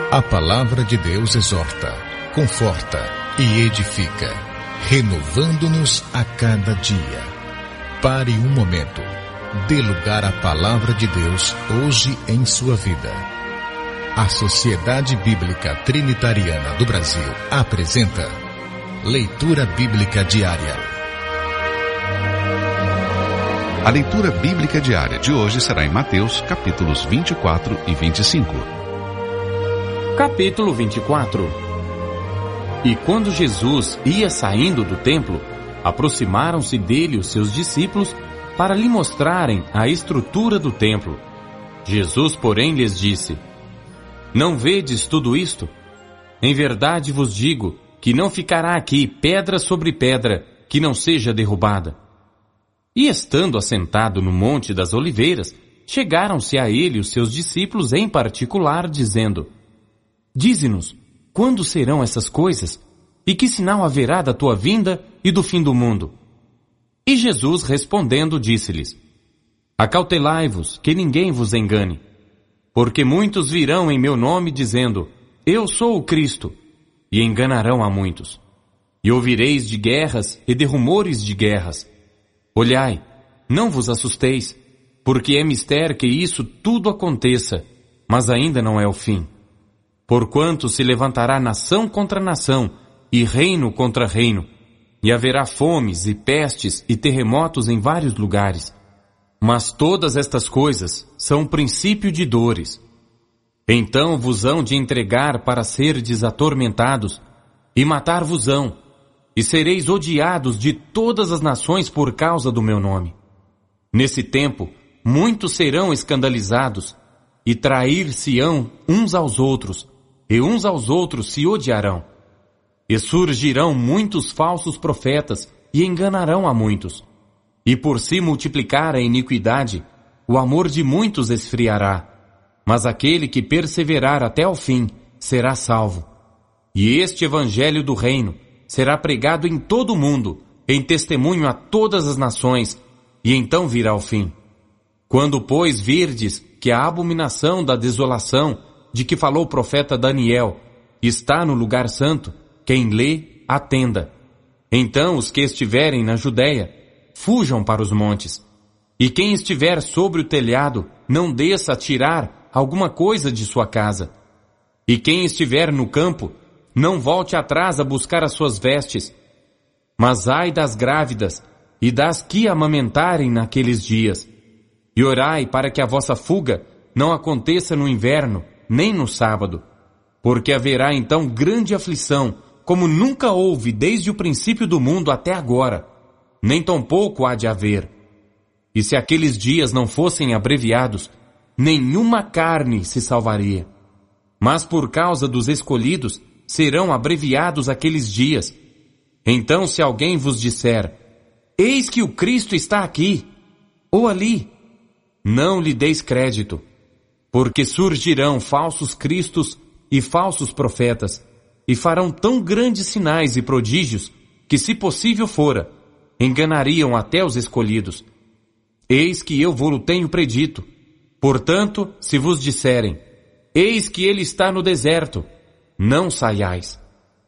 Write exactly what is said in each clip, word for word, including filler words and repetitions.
A palavra de Deus exorta, conforta e edifica, renovando-nos a cada dia. Pare um momento. Dê lugar à palavra de Deus hoje em sua vida. A Sociedade Bíblica Trinitariana do Brasil apresenta Leitura Bíblica Diária. A leitura bíblica diária de hoje será em Mateus, capítulos vinte e quatro e vinte e cinco. Capítulo vinte e quatro. E quando Jesus ia saindo do templo, aproximaram-se dele os seus discípulos para lhe mostrarem a estrutura do templo. Jesus, porém, lhes disse: Não vedes tudo isto? Em verdade vos digo que não ficará aqui pedra sobre pedra que não seja derrubada. E estando assentado no Monte das Oliveiras, chegaram-se a ele os seus discípulos em particular, dizendo: Dize-nos, quando serão essas coisas? E que sinal haverá da tua vinda e do fim do mundo? E Jesus, respondendo, disse-lhes: Acautelai-vos, que ninguém vos engane. Porque muitos virão em meu nome, dizendo: Eu sou o Cristo, e enganarão a muitos. E ouvireis de guerras e de rumores de guerras. Olhai, não vos assusteis, porque é mister que isso tudo aconteça, mas ainda não é o fim. Porquanto se levantará nação contra nação, e reino contra reino, e haverá fomes e pestes e terremotos em vários lugares. Mas todas estas coisas são princípio de dores. Então vos hão de entregar para serdes atormentados, e matar-vos-ão, e sereis odiados de todas as nações por causa do meu nome. Nesse tempo, muitos serão escandalizados, e trair-se-ão uns aos outros, e uns aos outros se odiarão. E surgirão muitos falsos profetas, e enganarão a muitos. E por se multiplicar a iniquidade, o amor de muitos esfriará. Mas aquele que perseverar até ao fim, será salvo. E este evangelho do reino será pregado em todo o mundo, em testemunho a todas as nações, e então virá o fim. Quando, pois, virdes que a abominação da desolação, de que falou o profeta Daniel, está no lugar santo, quem lê, atenda. Então os que estiverem na Judéia, fujam para os montes. E quem estiver sobre o telhado, não desça a tirar alguma coisa de sua casa. E quem estiver no campo, não volte atrás a buscar as suas vestes. Mas ai das grávidas, e das que amamentarem naqueles dias. E orai para que a vossa fuga não aconteça no inverno, nem no sábado. Porque haverá então grande aflição, como nunca houve desde o princípio do mundo até agora, nem tampouco há de haver. E se aqueles dias não fossem abreviados, nenhuma carne se salvaria. Mas por causa dos escolhidos, serão abreviados aqueles dias. Então se alguém vos disser: Eis que o Cristo está aqui, ou ali, não lhe deis crédito, porque surgirão falsos cristos e falsos profetas, e farão tão grandes sinais e prodígios, que se possível fora, enganariam até os escolhidos. Eis que eu vou-lo tenho predito. Portanto, se vos disserem: Eis que ele está no deserto, não saiais.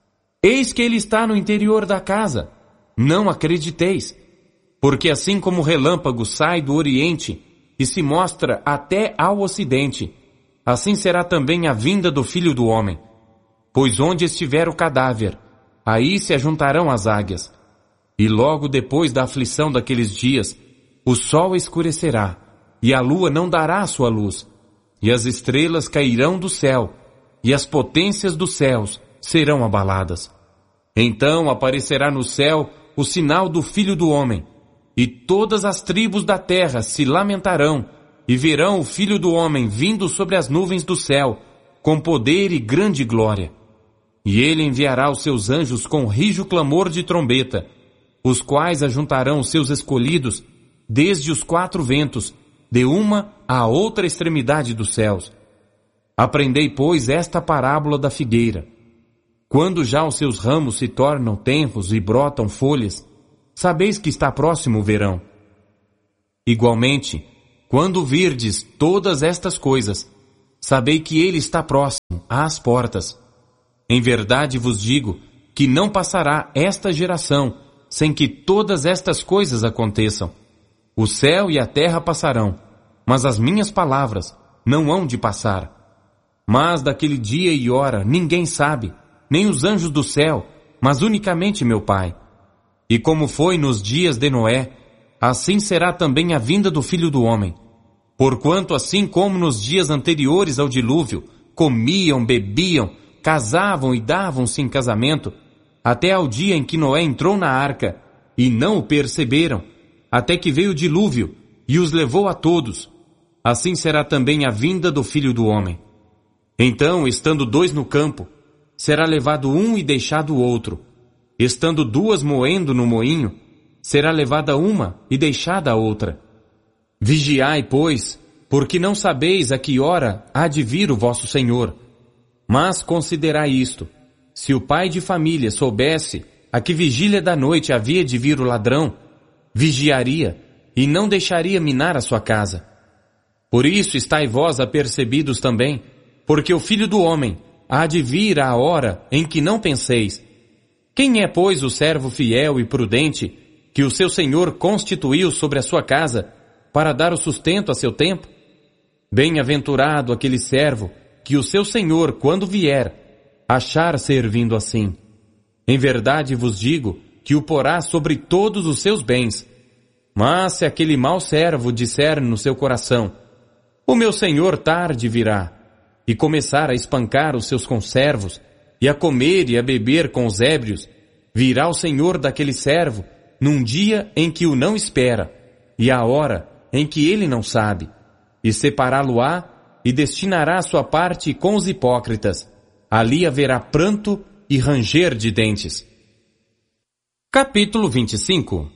Eis que ele está no interior da casa, não acrediteis. Porque assim como o relâmpago sai do oriente e se mostra até ao ocidente, assim será também a vinda do Filho do Homem. Pois onde estiver o cadáver, aí se ajuntarão as águias. E logo depois da aflição daqueles dias, o sol escurecerá, e a lua não dará sua luz, e as estrelas cairão do céu, e as potências dos céus serão abaladas. Então aparecerá no céu o sinal do Filho do Homem, e todas as tribos da terra se lamentarão, e verão o Filho do Homem vindo sobre as nuvens do céu, com poder e grande glória. E ele enviará os seus anjos com rijo clamor de trombeta, os quais ajuntarão os seus escolhidos desde os quatro ventos, de uma à outra extremidade dos céus. Aprendei, pois, esta parábola da figueira. Quando já os seus ramos se tornam tenros e brotam folhas, sabeis que está próximo o verão. Igualmente, quando virdes todas estas coisas, sabei que ele está próximo, às portas. Em verdade vos digo que não passará esta geração sem que todas estas coisas aconteçam. O céu e a terra passarão, mas as minhas palavras não hão de passar. Mas daquele dia e hora ninguém sabe, nem os anjos do céu, mas unicamente meu Pai. E como foi nos dias de Noé, assim será também a vinda do Filho do Homem. Porquanto assim como nos dias anteriores ao dilúvio, comiam, bebiam, casavam e davam-se em casamento, até ao dia em que Noé entrou na arca, e não o perceberam, até que veio o dilúvio, e os levou a todos. Assim será também a vinda do Filho do Homem. Então, estando dois no campo, será levado um e deixado o outro. Estando duas moendo no moinho, será levada uma e deixada a outra. Vigiai, pois, porque não sabeis a que hora há de vir o vosso Senhor. Mas considerai isto: se o pai de família soubesse a que vigília da noite havia de vir o ladrão, vigiaria e não deixaria minar a sua casa. Por isso estai vós apercebidos também, porque o Filho do Homem há de vir à hora em que não penseis. Quem é, pois, o servo fiel e prudente que o seu Senhor constituiu sobre a sua casa para dar o sustento a seu tempo? Bem-aventurado aquele servo que o seu Senhor, quando vier, achar servindo assim. Em verdade vos digo que o porá sobre todos os seus bens. Mas se aquele mau servo disser no seu coração: o meu Senhor tarde virá, e começar a espancar os seus conservos, e a comer e a beber com os ébrios, virá o Senhor daquele servo num dia em que o não espera, e a hora em que ele não sabe, e separá-lo-á, e destinará a sua parte com os hipócritas. Ali haverá pranto e ranger de dentes. Capítulo vinte e cinco.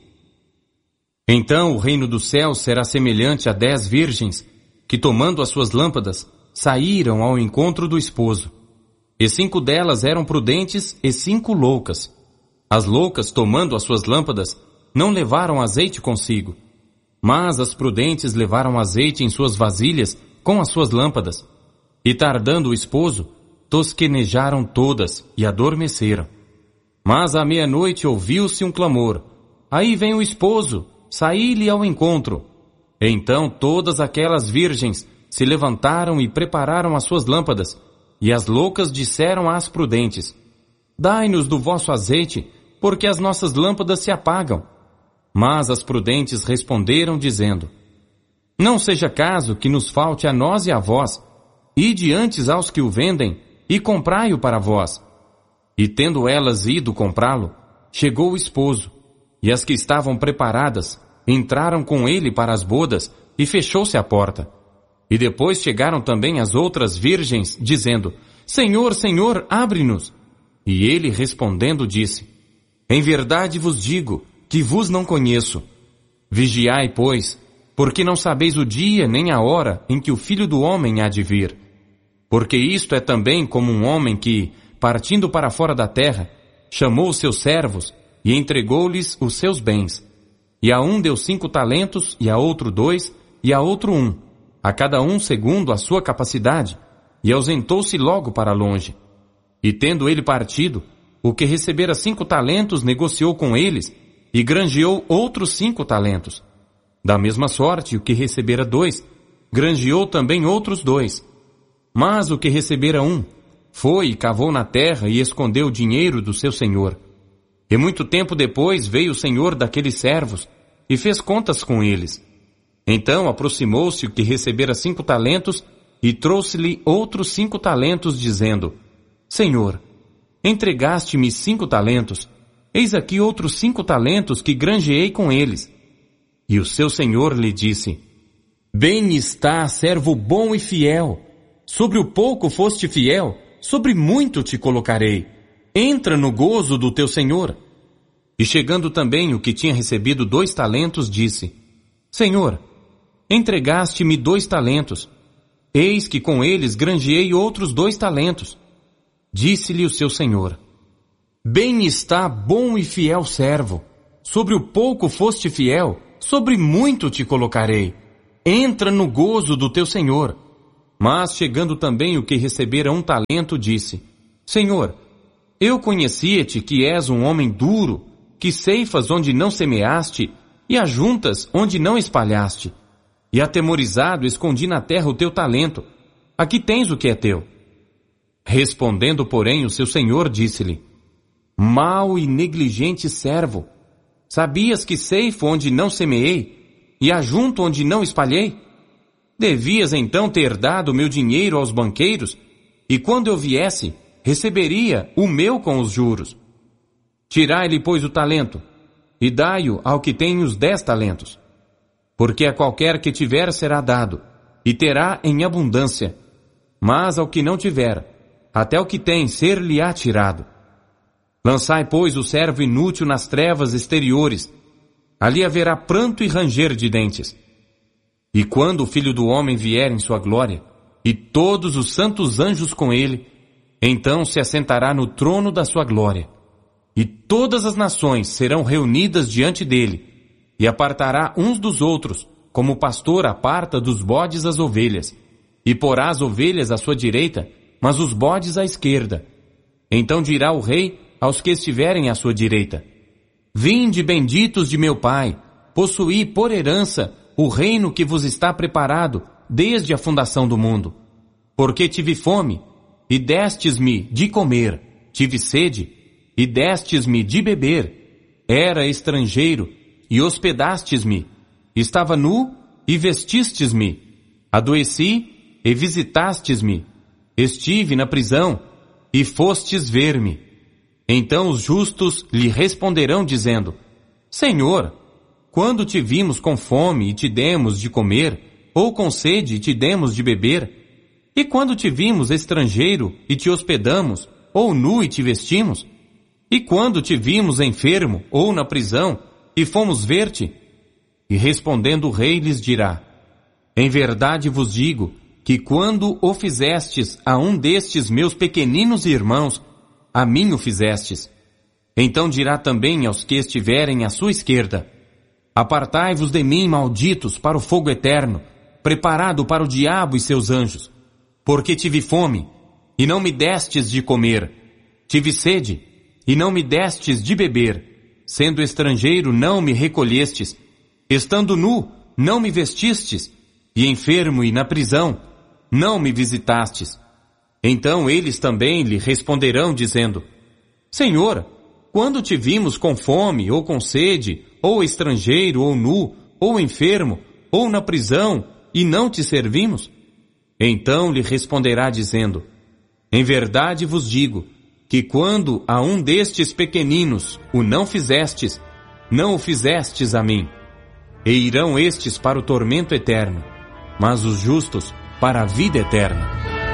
Então o reino do céu será semelhante a dez virgens, que tomando as suas lâmpadas, saíram ao encontro do esposo. E cinco delas eram prudentes e cinco loucas. As loucas, tomando as suas lâmpadas, não levaram azeite consigo. Mas as prudentes levaram azeite em suas vasilhas com as suas lâmpadas. E tardando o esposo, tosquenejaram todas e adormeceram. Mas à meia-noite ouviu-se um clamor: aí vem o esposo, saí-lhe ao encontro. Então todas aquelas virgens se levantaram e prepararam as suas lâmpadas, e as loucas disseram às prudentes: dai-nos do vosso azeite, porque as nossas lâmpadas se apagam. Mas as prudentes responderam, dizendo: não seja caso que nos falte a nós e a vós, ide antes aos que o vendem, e comprai-o para vós. E tendo elas ido comprá-lo, chegou o esposo, e as que estavam preparadas entraram com ele para as bodas, e fechou-se a porta. E depois chegaram também as outras virgens, dizendo: Senhor, Senhor, abre-nos. E ele respondendo disse: em verdade vos digo que vos não conheço. Vigiai, pois, porque não sabeis o dia nem a hora em que o Filho do Homem há de vir. Porque isto é também como um homem que, partindo para fora da terra, chamou os seus servos e entregou-lhes os seus bens. E a um deu cinco talentos, e a outro dois, e a outro um, a cada um segundo a sua capacidade, e ausentou-se logo para longe. E tendo ele partido, o que recebera cinco talentos negociou com eles, e granjeou outros cinco talentos. Da mesma sorte, o que recebera dois, granjeou também outros dois. Mas o que recebera um, foi e cavou na terra e escondeu o dinheiro do seu senhor. E muito tempo depois veio o senhor daqueles servos, e fez contas com eles. Então aproximou-se o que recebera cinco talentos, e trouxe-lhe outros cinco talentos, dizendo: Senhor, entregaste-me cinco talentos, eis aqui outros cinco talentos que granjeei com eles. E o seu senhor lhe disse: Bem está, servo bom e fiel. Sobre o pouco foste fiel, sobre muito te colocarei. Entra no gozo do teu senhor. E chegando também o que tinha recebido dois talentos, disse: Senhor, entregaste-me dois talentos. Eis que com eles granjeei outros dois talentos. Disse-lhe o seu senhor: Bem está, bom e fiel servo. Sobre o pouco foste fiel, sobre muito te colocarei. Entra no gozo do teu senhor. Mas, chegando também o que recebera um talento, disse: Senhor, eu conhecia-te que és um homem duro, que ceifas onde não semeaste, e ajuntas onde não espalhaste. E atemorizado escondi na terra o teu talento. Aqui tens o que é teu. Respondendo, porém, o seu senhor disse-lhe: Mau e negligente servo, sabias que ceifo onde não semeei, e ajunto onde não espalhei? Devias então ter dado meu dinheiro aos banqueiros, e quando eu viesse, receberia o meu com os juros. Tirai-lhe, pois, o talento, e dai-o ao que tem os dez talentos. Porque a qualquer que tiver será dado, e terá em abundância. Mas ao que não tiver, até o que tem ser-lhe-á tirado. Lançai, pois, o servo inútil nas trevas exteriores. Ali haverá pranto e ranger de dentes. E quando o Filho do Homem vier em sua glória, e todos os santos anjos com ele, então se assentará no trono da sua glória. E todas as nações serão reunidas diante dele, e apartará uns dos outros, como o pastor aparta dos bodes as ovelhas, e porá as ovelhas à sua direita, mas os bodes à esquerda. Então dirá o rei aos que estiverem à sua direita: Vinde, benditos de meu Pai, possuí por herança o reino que vos está preparado desde a fundação do mundo. Porque tive fome, e destes-me de comer, tive sede, e destes-me de beber, era estrangeiro, e hospedastes-me, estava nu, e vestistes-me, adoeci, e visitastes-me, estive na prisão, e fostes ver-me. Então os justos lhe responderão dizendo: Senhor, quando te vimos com fome e te demos de comer, ou com sede e te demos de beber? E quando te vimos estrangeiro e te hospedamos, ou nu e te vestimos? E quando te vimos enfermo ou na prisão e fomos ver-te? E respondendo o rei lhes dirá: Em verdade vos digo que quando o fizestes a um destes meus pequeninos irmãos, a mim o fizestes. Então dirá também aos que estiverem à sua esquerda: Apartai-vos de mim, malditos, para o fogo eterno, preparado para o diabo e seus anjos. Porque tive fome, e não me destes de comer. Tive sede, e não me destes de beber. Sendo estrangeiro, não me recolhestes. Estando nu, não me vestistes. E enfermo e na prisão, não me visitastes. Então eles também lhe responderão, dizendo: Senhor, quando te vimos com fome, ou com sede, ou estrangeiro, ou nu, ou enfermo, ou na prisão, e não te servimos? Então lhe responderá dizendo: Em verdade vos digo, que quando a um destes pequeninos o não fizestes, não o fizestes a mim. E irão estes para o tormento eterno, mas os justos para a vida eterna.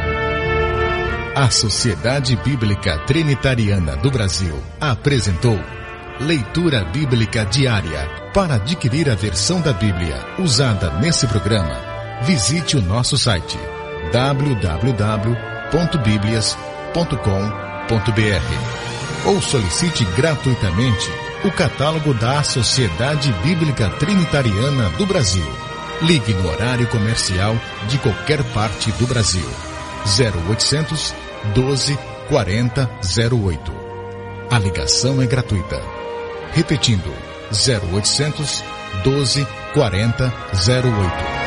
A Sociedade Bíblica Trinitariana do Brasil apresentou Leitura Bíblica Diária. Para adquirir a versão da Bíblia usada nesse programa, visite o nosso site w w w ponto biblias ponto com ponto b r ou solicite gratuitamente o catálogo da Sociedade Bíblica Trinitariana do Brasil. Ligue no horário comercial de qualquer parte do Brasil. zero oitocentos, doze, quarenta, zero oito. A ligação é gratuita. Repetindo, zero oitocentos, doze, quarenta, zero oito.